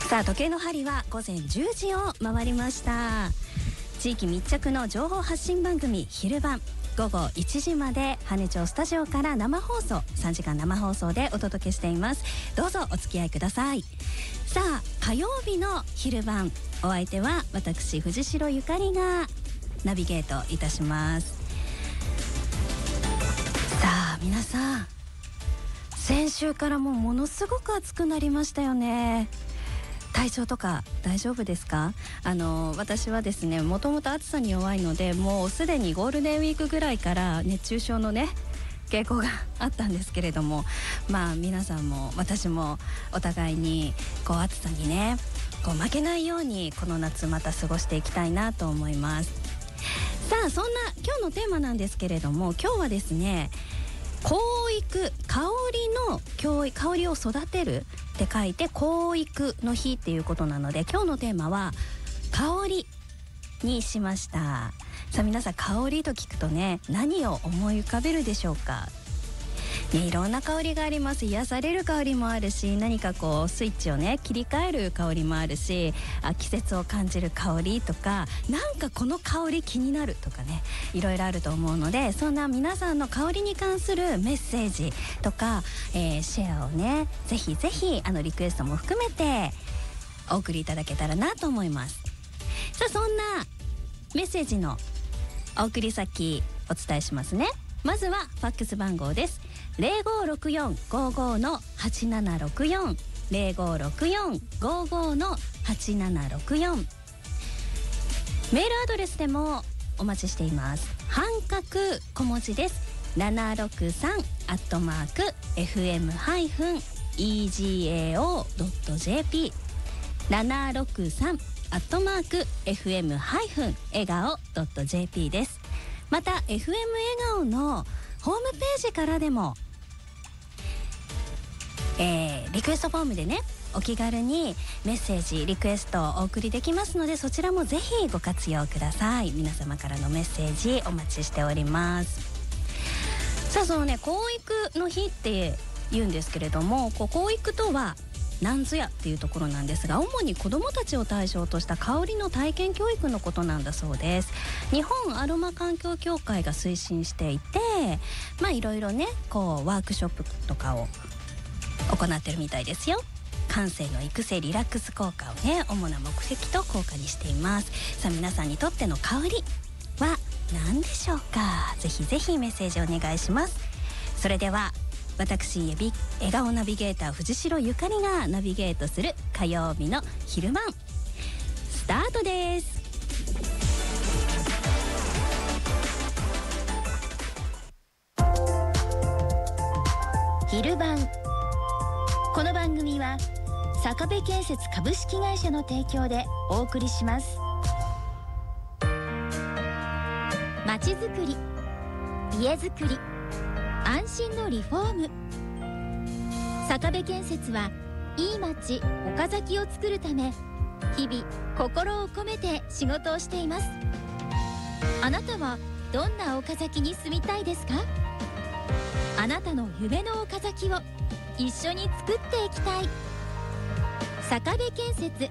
さあ時計の針は午前10時を回りました。地域密着の情報発信番組昼番、午後1時まで羽根町スタジオから生放送、3時間生放送でお届けしています。どうぞお付き合いください。さあ火曜日の昼番、お相手は私藤代ゆかりがナビゲートいたします。さあ皆さん、先週からものすごく暑くなりましたよね。体調とか大丈夫ですか？私はですね、もともと暑さに弱いので、もうすでにゴールデンウィークぐらいから熱中症のね傾向があったんですけれども、皆さんも私もお互いに暑さにね負けないようにこの夏また過ごしていきたいなと思います。さあそんな今日のテーマなんですけれども、今日はですね、香育、香りを育てるって書いて香育の日っていうことなので、今日のテーマは香りにしました。さあ皆さん、香りと聞くとね、何を思い浮かべるでしょうかね。いろんな香りがあります。癒される香りもあるし、何かスイッチをね切り替える香りもあるし、季節を感じる香りとか、なんかこの香り気になるとかね、いろいろあると思うので、そんな皆さんの香りに関するメッセージとか、シェアをねぜひぜひリクエストも含めてお送りいただけたらなと思います。さあそんなメッセージのお送り先お伝えしますね。まずはファックス番号です。056455-8764 056455-8764。メールアドレスでもお待ちしています。半角小文字です。763@fm-egao.jp 763@fm-egao.jp です。また FM 笑顔のホームページからでも、リクエストフォームでねお気軽にメッセージリクエストをお送りできますので、そちらもぜひご活用ください。皆様からのメッセージお待ちしております。さあそのね、香育の日って言うんですけれども、香育とは何ぞやっていうところなんですが、主に子どもたちを対象とした香りの体験教育のことなんだそうです。日本アロマ環境協会が推進していて、いろいろねワークショップとかを行ってるみたいですよ。感性の育成、リラックス効果をね主な目的と効果にしています。さあ皆さんにとっての香りは何でしょうか？ぜひぜひメッセージお願いします。それでは私笑顔ナビゲーター藤代ゆかりがナビゲートする火曜日の昼間スタートです。 昼晩、この番組は坂部建設株式会社の提供でお送りします。まちづくり、家づくり、安心のリフォーム。坂部建設はいい街岡崎を作るため、日々心を込めて仕事をしています。あなたはどんな岡崎に住みたいですか？あなたの夢の岡崎を一緒に作っていきたい。坂部建設。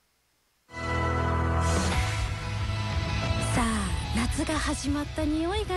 さあ夏が始まった匂いが